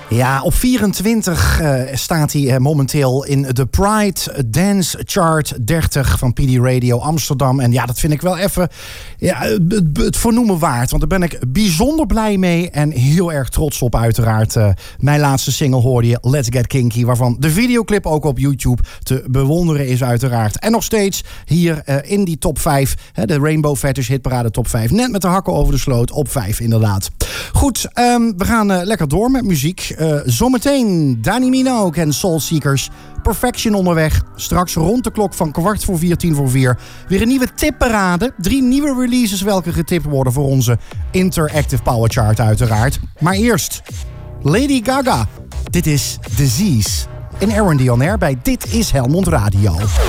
Ja, op 24 staat hij momenteel in de Pride Dance Chart 30 van PD Radio Amsterdam. En ja, dat vind ik wel even het vernoemen waard. Want daar ben ik bijzonder blij mee en heel erg trots op uiteraard. Mijn laatste single hoorde je, Let's Get Kinky, waarvan de videoclip ook op YouTube te bewonderen is uiteraard. En nog steeds hier in die top 5, de Rainbow Fetish Hitparade top 5. Net met de hakken over de sloot op 5 inderdaad. Goed, we gaan lekker door met muziek. Zometeen Dani Minogue en Soul Seekers. Perfection onderweg. Straks rond de klok van 3:45, 4:10. Weer een nieuwe tipparade. 3 nieuwe releases welke getipt worden voor onze Interactive Power Chart uiteraard. Maar eerst Lady Gaga. Dit is Disease. In R&D On Air bij Dit is Helmond Radio.